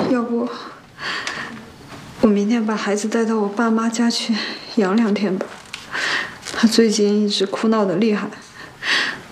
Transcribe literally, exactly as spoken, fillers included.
要不我明天把孩子带到我爸妈家去养两天吧。他最近一直哭闹的厉害。